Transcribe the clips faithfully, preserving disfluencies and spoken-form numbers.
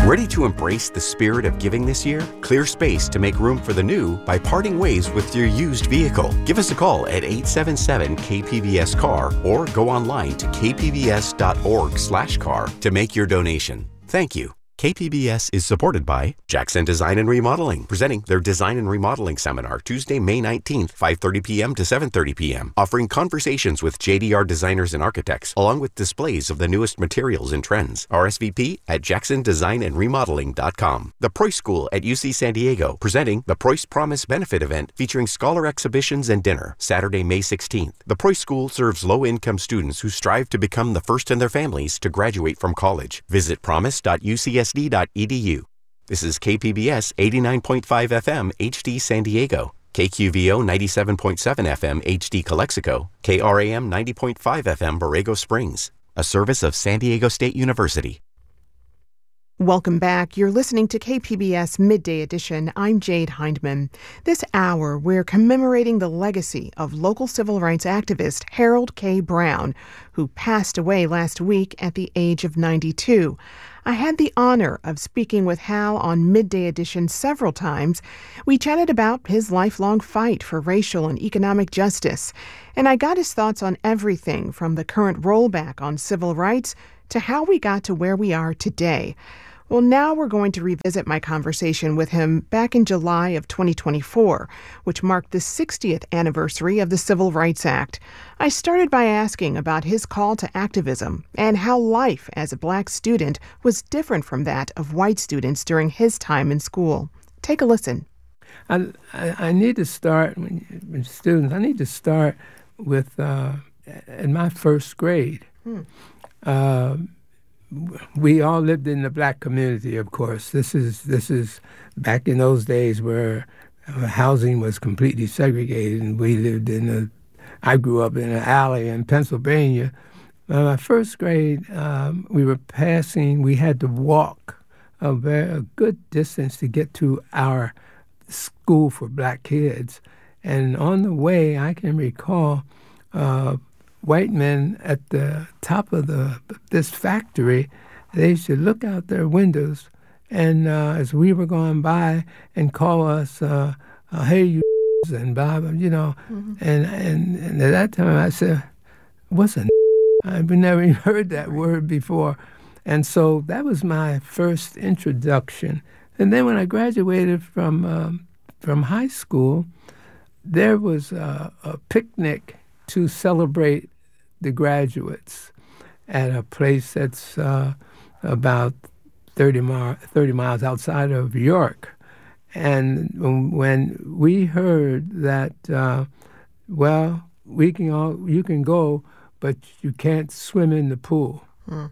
Ready to embrace the spirit of giving this year? Clear space to make room for the new by parting ways with your used vehicle. Give us a call at eight seven seven K P B S C A R or go online to k p b s dot org slash car to make your donation. Thank you. K P B S is supported by Jackson Design and Remodeling, presenting their Design and Remodeling Seminar Tuesday, May nineteenth, five thirty p.m. to seven thirty p.m., offering conversations with J D R designers and architects, along with displays of the newest materials and trends. R S V P at jackson design and remodeling dot com. The Preuss School at U C San Diego, presenting the Preuss Promise Benefit Event featuring scholar exhibitions and dinner, Saturday, May sixteenth. The Preuss School serves low-income students who strive to become the first in their families to graduate from college. Visit promise dot u c s d dot e d u. This is K P B S eighty-nine point five F M H D San Diego, K Q V O ninety-seven point seven F M H D Calexico, K R A M ninety point five F M Borrego Springs, a service of San Diego State University. Welcome back. You're listening to K P B S Midday Edition. I'm Jade Hindman. This hour, we're commemorating the legacy of local civil rights activist Harold K. Brown, who passed away last week at the age of ninety-two. I had the honor of speaking with Hal on Midday Edition several times. We chatted about his lifelong fight for racial and economic justice, and I got his thoughts on everything from the current rollback on civil rights to how we got to where we are today. Well, now we're going to revisit my conversation with him back in July of twenty twenty-four, which marked the sixtieth anniversary of the Civil Rights Act. I started by asking about his call to activism and how life as a black student was different from that of white students during his time in school. Take a listen. I, I, I need to start, with students, I need to start with uh, in my first grade. Hmm. Uh, We all lived in the black community, of course. This is this is back in those days where uh, housing was completely segregated, and we lived in a. I grew up in an alley in Pennsylvania. Uh, my first grade, um, we were passing. We had to walk a very a good distance to get to our school for black kids, and on the way, I can recall. Uh, White men at the top of the this factory, they used to look out their windows, and uh, as we were going by, and call us, uh, uh, "Hey, you," and blah, blah, you know. Mm-hmm. And, and and at that time, I said, "What's a?" I've never even heard that word before, and so that was my first introduction. And then when I graduated from um, from high school, there was a, a picnic to celebrate the graduates at a place that's uh, about thirty, mi- thirty miles outside of York. And when we heard that, uh, well, we can all, you can go, but you can't swim in the pool. Mm.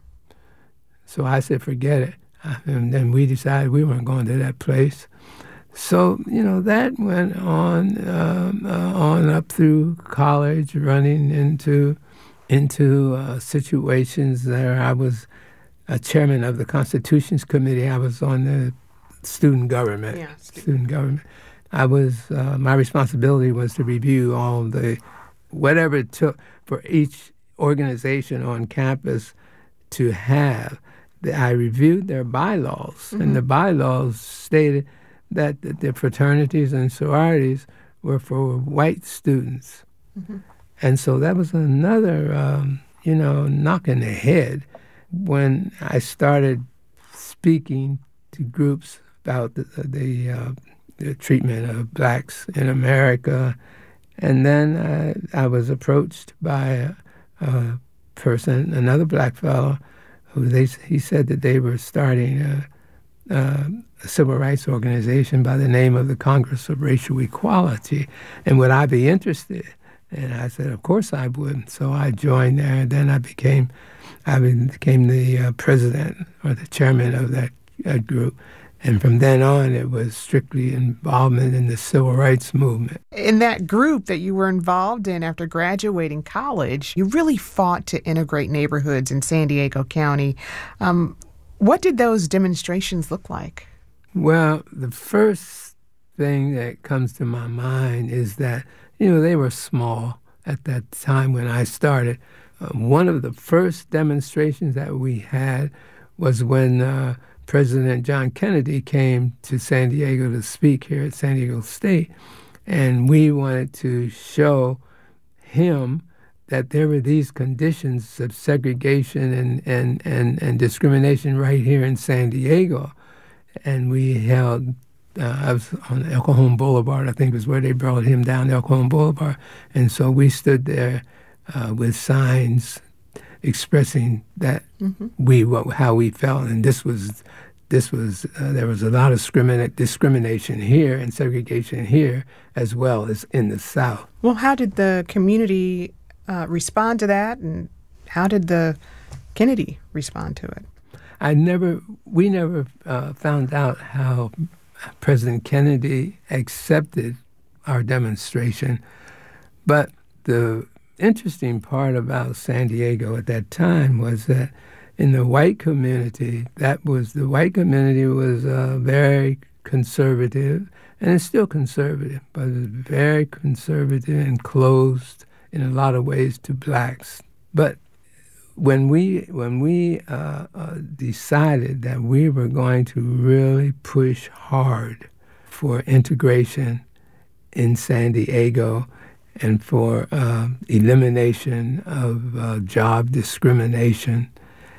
So I said, forget it. And then we decided we weren't going to that place. So, you know, that went on um, uh, on up through college, running into into uh, situations where I was a chairman of the Constitutions Committee. I was on the student government. Yeah, student. student government. I was uh, my responsibility was to review all the whatever it took for each organization on campus to have. I reviewed their bylaws, mm-hmm. and the bylaws stated that the fraternities and sororities were for white students. Mm-hmm. And so that was another, um, you know, knock in the head when I started speaking to groups about the, the, uh, the treatment of blacks in America. And then I, I was approached by a, a person, another black fellow, who they he said that they were starting a, a, a civil rights organization by the name of the Congress of Racial Equality, and would I be interested? And I said, of course I would. So I joined there, and then I became, I became the uh, president or the chairman of that, that group. And from then on, it was strictly involvement in the civil rights movement. In that group that you were involved in after graduating college, you really fought to integrate neighborhoods in San Diego County. Um, what did those demonstrations look like? Well, the first thing that comes to my mind is that, you know, they were small at that time when I started. Uh, one of the first demonstrations that we had was when uh, President John Kennedy came to San Diego to speak here at San Diego State, and we wanted to show him that there were these conditions of segregation and, and, and, and discrimination right here in San Diego. And we held, uh, I was on El Cajon Boulevard, I think was where they brought him down, El Cajon Boulevard. And so we stood there uh, with signs expressing that mm-hmm. we, what, how we felt. And this was, this was uh, there was a lot of discrimin- discrimination here and segregation here as well as in the South. Well, how did the community Uh, respond to that, and how did the Kennedy respond to it? I never, we never uh, found out how President Kennedy accepted our demonstration, but the interesting part about San Diego at that time was that in the white community, that was the white community was uh, very conservative, and it's still conservative, but it's very conservative and closed in a lot of ways to blacks. But when we when we uh, uh, decided that we were going to really push hard for integration in San Diego and for uh, elimination of uh, job discrimination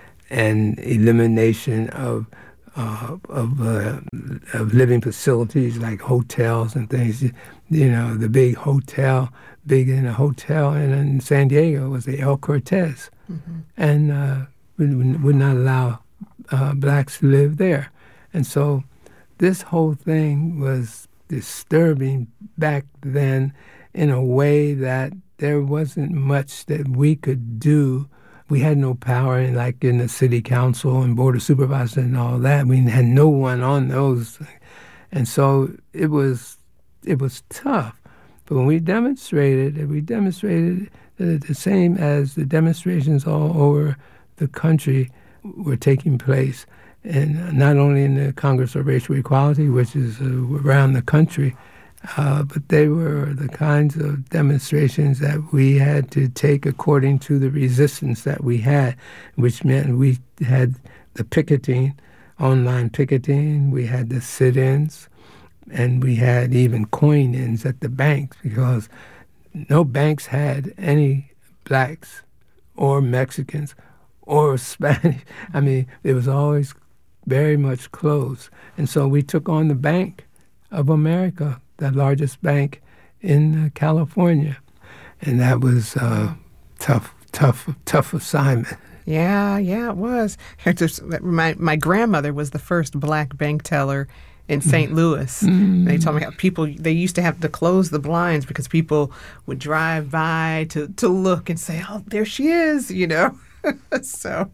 and elimination of uh, of, uh, of living facilities like hotels and things, you know, the big hotel. Big in a hotel in, in San Diego was the El Cortez, mm-hmm. and uh, would, would not allow uh, blacks to live there. And so this whole thing was disturbing back then in a way that there wasn't much that we could do. We had no power in, like in the city council and board of supervisors and all that. We had no one on those. And so it was it was tough. But when we demonstrated, we demonstrated that the same as the demonstrations all over the country were taking place, and not only in the Congress of Racial Equality, which is uh, around the country, uh, but they were the kinds of demonstrations that we had to take according to the resistance that we had, which meant we had the picketing, online picketing, we had the sit-ins, and we had even coin-ins at the banks because no banks had any blacks or Mexicans or Spanish. I mean, it was always very much closed. And so we took on the Bank of America, the largest bank in uh, California. And that was a tough, tough, tough assignment. Yeah, yeah, it was. Just, my, my grandmother was the first black bank teller in Saint Louis. Mm. They told me how people, they used to have to close the blinds because people would drive by to, to look and say, oh, there she is, you know. so,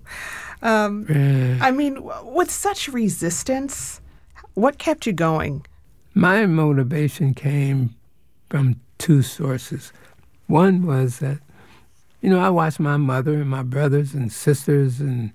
um, uh, I mean, with such resistance, what kept you going? My motivation came from two sources. One was that, you know, I watched my mother and my brothers and sisters and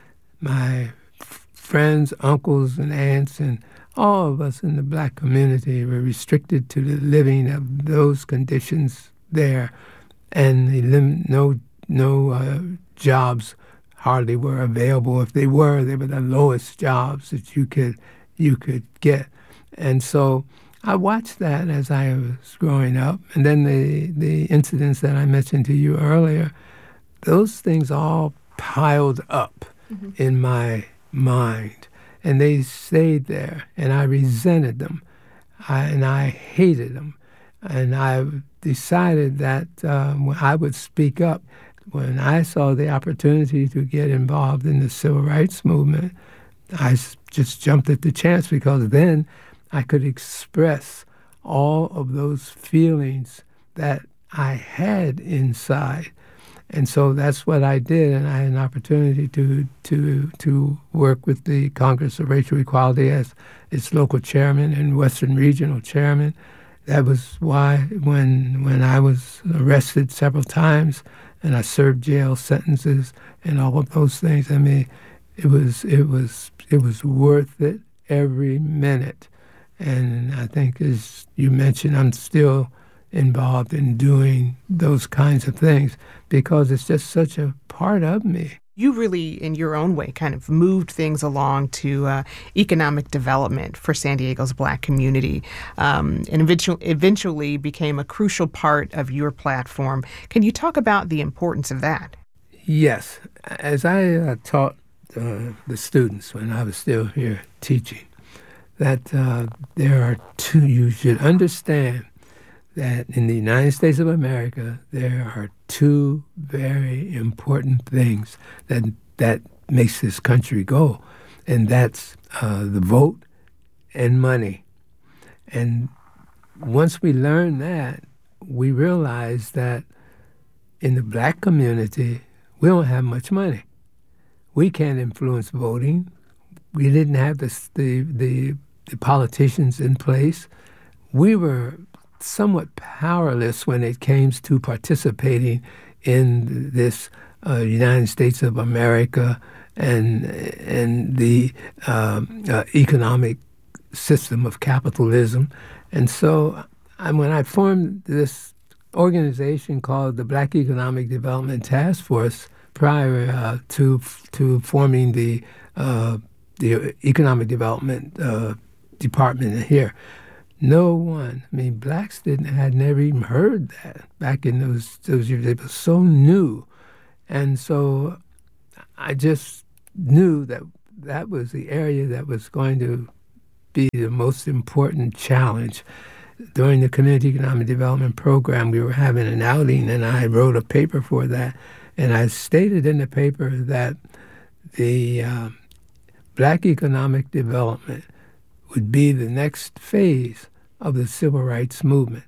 my f- friends, uncles and aunts, and all of us in the black community were restricted to the living of those conditions there, and the lim- no no uh, jobs hardly were available. If they were, they were the lowest jobs that you could you could get. And so I watched that as I was growing up, and then the the incidents that I mentioned to you earlier, those things all piled up mm-hmm. in my mind. And they stayed there, and I resented them, I, and I hated them. And I decided that um, I would speak up. When I saw the opportunity to get involved in the civil rights movement, I just jumped at the chance because then I could express all of those feelings that I had inside. And so that's what I did, and I had an opportunity to to to work with the Congress of Racial Equality as its local chairman and Western Regional chairman. That was why when when I was arrested several times and I served jail sentences and all of those things, I mean, it was it was it was worth it every minute. And I think, as you mentioned, I'm still involved in doing those kinds of things because it's just such a part of me. You really, in your own way, kind of moved things along to uh, economic development for San Diego's Black community, um, and eventually, eventually became a crucial part of your platform. Can you talk about the importance of that? Yes. As I uh, taught uh, the students when I was still here teaching, that uh, there are two, you should understand that in the United States of America, there are two very important things that that makes this country go, and that's uh, the vote and money. And once we learn that, we realize that in the Black community, we don't have much money. We can't influence voting. We didn't have the the, the, the politicians in place. We were somewhat powerless when it came to participating in this uh, United States of America and and the um, uh, economic system of capitalism. And so I, when I formed this organization called the Black Economic Development Task Force prior uh, to to forming the uh, the Economic Development uh, Department here, no one, I mean, blacks didn't had never even heard that back in those those years. It was so new. And so I just knew that that was the area that was going to be the most important challenge. During the Community Economic Development Program, we were having an outing, and I wrote a paper for that. And I stated in the paper that the uh, Black economic development would be the next phase of the civil rights movement.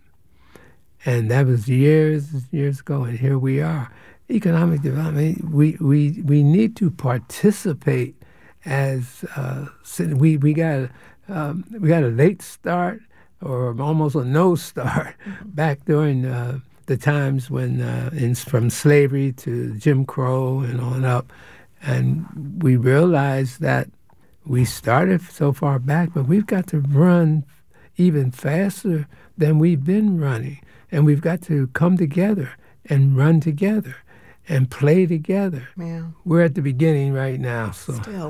And that was years, years ago, and here we are. Economic development, we we, we need to participate as, uh, we, we, got, um, we got a late start or almost a no start mm-hmm. back during uh, the times when, uh, in, from slavery to Jim Crow and on up. And we realized that we started so far back, but we've got to run even faster than we've been running. And we've got to come together and run together and play together. Yeah. We're at the beginning right now. So. Still.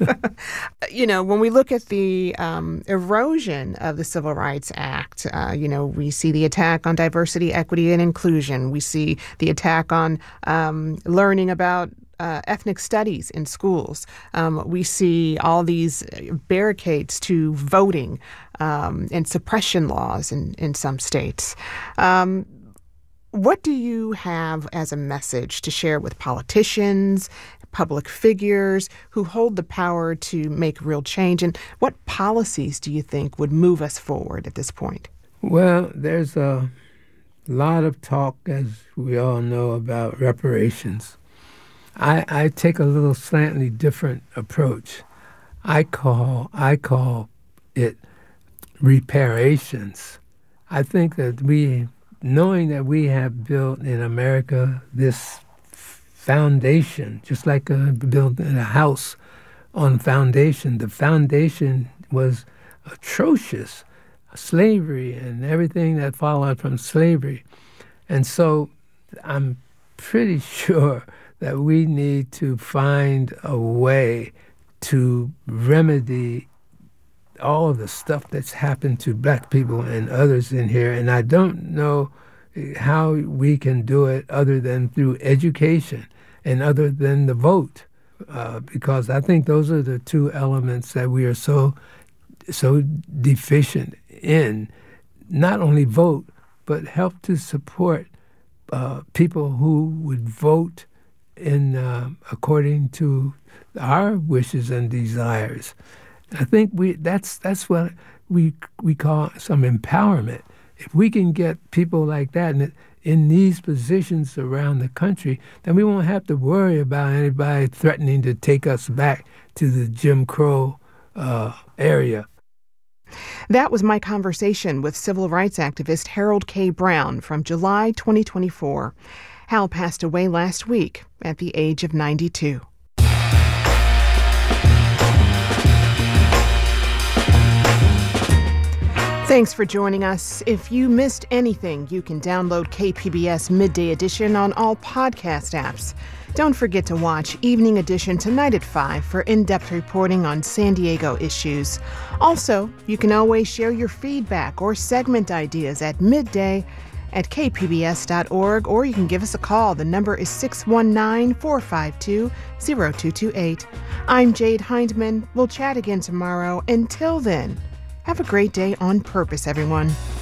You know, when we look at the um, erosion of the Civil Rights Act, uh, you know, we see the attack on diversity, equity, and inclusion. We see the attack on um, learning about Uh, ethnic studies in schools. Um, we see all these barricades to voting um, and suppression laws in, in some states. Um, what do you have as a message to share with politicians, public figures who hold the power to make real change? And what policies do you think would move us forward at this point? Well, there's a lot of talk, as we all know, about reparations. I, I take a little slightly different approach. I call I call it reparations. I think that we, knowing that we have built in America this foundation, just like a, building a house on foundation, the foundation was atrocious, slavery and everything that followed from slavery. And so I'm pretty sure that we need to find a way to remedy all of the stuff that's happened to black people and others in here. And I don't know how we can do it other than through education and other than the vote, uh, because I think those are the two elements that we are so, so deficient in. Not only vote, but help to support uh, people who would vote in uh, according to our wishes and desires. I think we that's that's what we we call some empowerment. If we can get people like that in, in these positions around the country, then we won't have to worry about anybody threatening to take us back to the Jim Crow uh, area. That was my conversation with civil rights activist Harold K. Brown from July twenty twenty-four. Hal passed away last week at the age of ninety-two. Thanks for joining us. If you missed anything, you can download K P B S Midday Edition on all podcast apps. Don't forget to watch Evening Edition tonight at five for in-depth reporting on San Diego issues. Also, you can always share your feedback or segment ideas at midday at k p b s dot org, or you can give us a call. The number is six one nine, four five two, zero two two eight. I'm Jade Hindman. We'll chat again tomorrow. Until then, have a great day on purpose, everyone.